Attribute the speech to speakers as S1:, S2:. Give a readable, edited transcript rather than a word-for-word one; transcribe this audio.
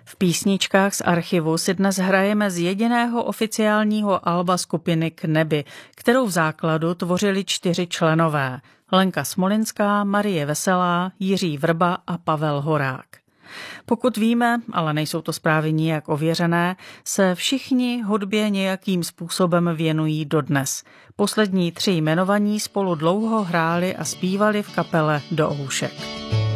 S1: V písničkách z archivu si dnes hrajeme z jediného oficiálního alba skupiny K nebi, kterou v základu tvořili 4 členové. Lenka Smolinská, Marie Veselá, Jiří Vrba a Pavel Horák. Pokud víme, ale nejsou to zprávy nijak ověřené, se všichni hudbě nějakým způsobem věnují dodnes. Poslední 3 jmenovaní spolu dlouho hráli a zpívali v kapele Do oušek.